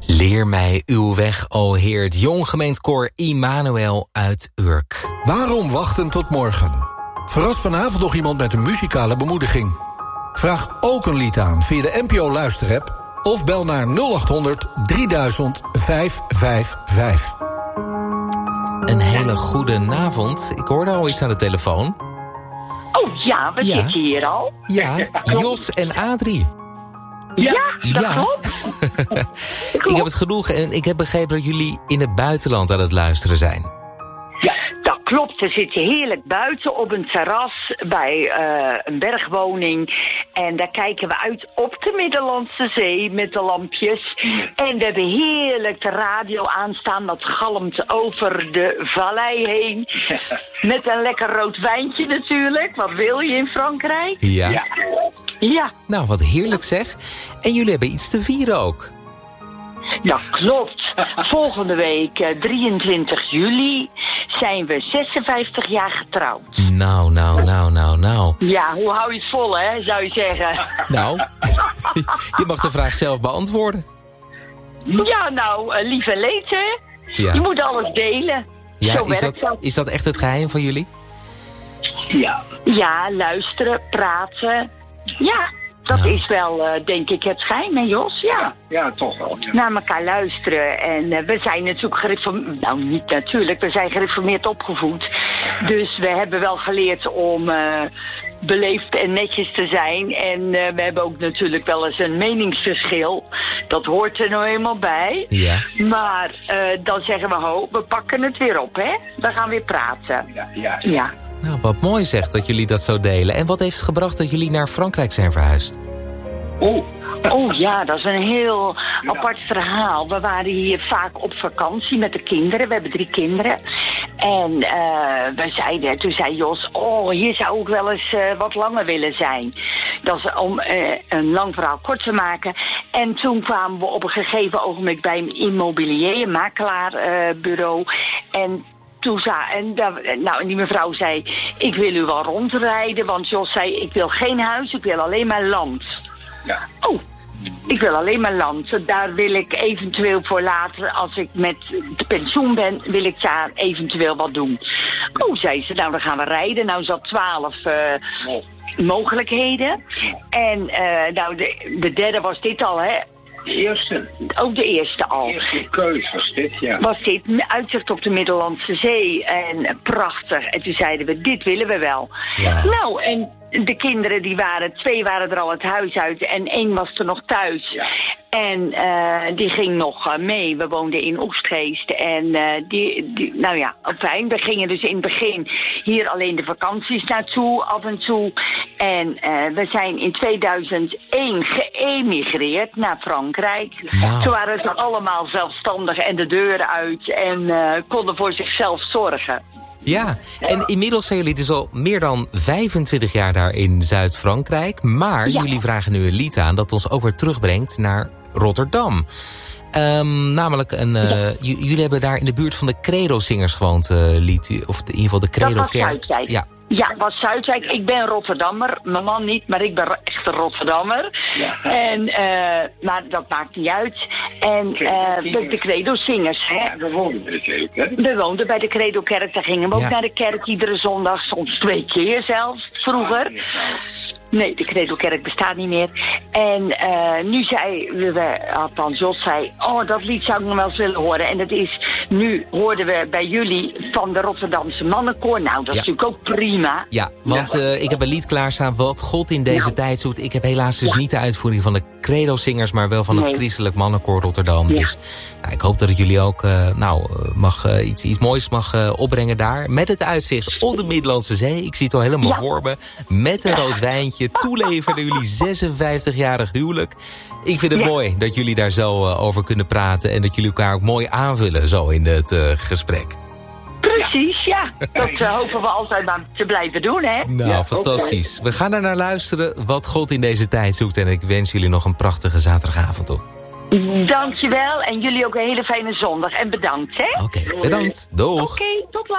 Leer mij uw weg, o Heer, het jonggemeend koor Immanuel uit Urk. Waarom wachten tot morgen? Verras vanavond nog iemand met een muzikale bemoediging. Vraag ook een lied aan via de NPO Luisterapp of bel naar 0800 3000 555. Een hele goede avond. Ik hoorde al iets aan de telefoon. Oh ja, we zitten hier al. Ja, Jos en Adrie. Ja, dat klopt. Ik heb het genoeg en ik heb begrepen dat jullie in het buitenland aan het luisteren zijn. Ja, dat klopt. We zitten heerlijk buiten op een terras bij een bergwoning. En daar kijken we uit op de Middellandse Zee met de lampjes. En we hebben heerlijk de radio aanstaan. Dat galmt over de vallei heen. Met een lekker rood wijntje natuurlijk. Wat wil je in Frankrijk? Ja. Ja. Nou, wat heerlijk zeg. En jullie hebben iets te vieren ook. Ja, klopt. Volgende week, 23 juli, zijn we 56 jaar getrouwd. Nou. Ja, hoe hou je het vol, hè, zou je zeggen. Nou, je mag de vraag zelf beantwoorden. Ja, nou, lief en leed, hè. Ja. Je moet alles delen. Ja, Zo werkt dat. Is dat echt het geheim van jullie? Ja, luisteren, praten. Ja, dat is wel, denk ik, het geheim, hè, Jos? Ja, toch wel. Ja. Naar elkaar luisteren. En we zijn natuurlijk gereformeerd... Nou, niet natuurlijk. We zijn gereformeerd opgevoed. Dus we hebben wel geleerd om beleefd en netjes te zijn. En we hebben ook natuurlijk wel eens een meningsverschil. Dat hoort er nou eenmaal bij. Ja. Maar dan zeggen we, we pakken het weer op, hè? We gaan weer praten. Ja. Nou, wat mooi zegt dat jullie dat zo delen. En wat heeft gebracht dat jullie naar Frankrijk zijn verhuisd? Oh ja, dat is een heel apart verhaal. We waren hier vaak op vakantie met de kinderen. We hebben 3 kinderen. En toen zei Jos, hier zou ik wel eens wat langer willen zijn. Dat is om een lang verhaal kort te maken. En toen kwamen we op een gegeven ogenblik bij een immobilier, een makelaarbureau. En die mevrouw zei, ik wil u wel rondrijden. Want Jos zei, ik wil geen huis, ik wil alleen maar land. Ja. Oh, ik wil alleen maar land. Daar wil ik eventueel voor later, als ik met de pensioen ben, wil ik daar eventueel wat doen. Oh, zei ze, nou dan gaan we rijden. Nou zat 12 mogelijkheden. En de derde was dit al, hè. De eerste. Ook de eerste al. De eerste keus was dit, ja. Was dit, uitzicht op de Middellandse Zee. En prachtig. En toen zeiden we, dit willen we wel. Ja. Nou, en de kinderen 2 waren er al het huis uit en 1 was er nog thuis. Ja. En die ging nog mee. We woonden in Oegstgeest. En we gingen dus in het begin hier alleen de vakanties naartoe, af en toe. En we zijn in 2001 geëmigreerd naar Frankrijk. Wow. Toen waren ze allemaal zelfstandig en de deuren uit en konden voor zichzelf zorgen. Ja, en inmiddels zijn jullie dus al meer dan 25 jaar daar in Zuid-Frankrijk. Maar jullie vragen nu een lied aan dat ons ook weer terugbrengt naar Rotterdam. Namelijk, jullie hebben daar in de buurt van de Credo-zingers gewoond, lied. Of in ieder geval de Credo-kerk. Ja, was Zuidwijk. Ik ben Rotterdammer. Mijn man niet, maar ik ben echt een Rotterdammer. Ja. En, maar dat maakt niet uit. En de Credo-zingers, hè. Ja, we woonden bij de Credo-kerk. We woonden bij de Credo-kerk. Daar gingen we ook naar de kerk iedere zondag. Soms 2 keer zelfs, vroeger. Nee, de Credo-kerk bestaat niet meer. En nu althans Jos zei, dat lied zou ik nog wel eens willen horen. En dat is, nu hoorden we bij jullie van de Rotterdamse mannenkoor. Nou, dat is natuurlijk ook prima. Ja, want ik heb een lied klaarstaan, wat God in deze tijd zoekt. Ik heb helaas dus niet de uitvoering van de Credo-zingers, maar wel van het Christelijk Mannenkoor Rotterdam. Ja. Dus ik hoop dat het jullie ook iets moois mag opbrengen daar. Met het uitzicht op de Middellandse Zee. Ik zie het al helemaal voor me. Met een rood wijntje. Toeleven naar jullie 56-jarig huwelijk. Ik vind het mooi dat jullie daar zo over kunnen praten. En dat jullie elkaar ook mooi aanvullen zo in het gesprek. Precies, ja. Dat hopen we altijd maar te blijven doen, hè. Nou, fantastisch. We gaan er naar luisteren wat God in deze tijd zoekt. En ik wens jullie nog een prachtige zaterdagavond toe. Dankjewel. En jullie ook een hele fijne zondag. En bedankt, hè. Oké, bedankt. Doeg. Oké, tot later.